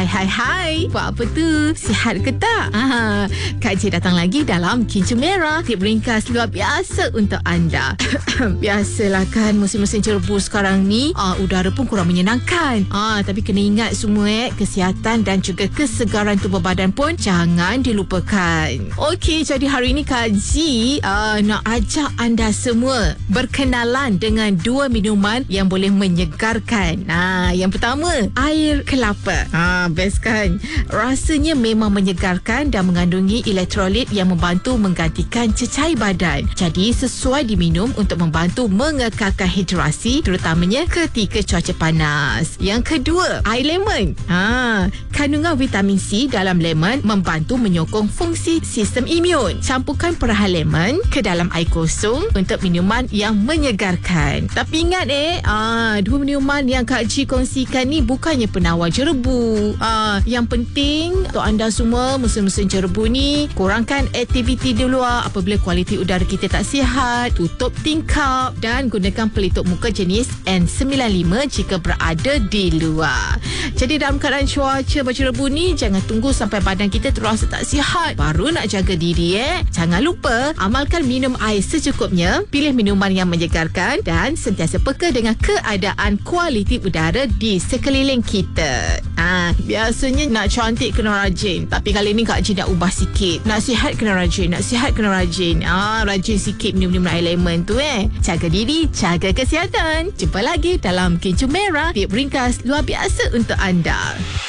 Hai. Buat apa tu? Sihat ke tak? Kak J datang lagi dalam Kincu Merah. Tip ringkas luar biasa untuk anda. Biasalah kan musim-musim cerebu sekarang ni, udara pun kurang menyenangkan. Tapi kena ingat semua kesihatan dan juga kesegaran tubuh badan pun jangan dilupakan. Okey, jadi hari ini Kak J nak ajak anda semua berkenalan dengan dua minuman yang boleh menyegarkan. Yang pertama, air kelapa. Best kan? Rasanya memang menyegarkan dan mengandungi elektrolit yang membantu menggantikan cecair badan. Jadi sesuai diminum untuk membantu mengekalkan hidrasi, terutamanya ketika cuaca panas. Yang kedua, air lemon. Kandungan vitamin C dalam lemon membantu menyokong fungsi sistem imun. Campurkan perahan lemon ke dalam air kosong untuk minuman yang menyegarkan. Tapi ingat dua minuman yang Kak G kongsikan ni bukannya penawar jerebu. Yang penting untuk anda semua musim-musim jerebu ni, kurangkan aktiviti di luar apabila kualiti udara kita tak sihat, tutup tingkap dan gunakan pelitup muka jenis N95 jika berada di luar. Jadi dalam keadaan cuaca berjerebu ni, jangan tunggu sampai badan kita terasa tak sihat baru nak jaga diri. Jangan lupa amalkan minum air secukupnya, pilih minuman yang menyegarkan dan sentiasa peka dengan keadaan kualiti udara di sekeliling kita. Biasanya nak cantik kena rajin, tapi kali ni Kak Ji nak ubah sikit. Nak sihat kena rajin, rajin sikit minum air lemon tu. Jaga diri, jaga kesihatan. Jumpa lagi dalam Kincu Merah, tip ringkas luar biasa untuk anda.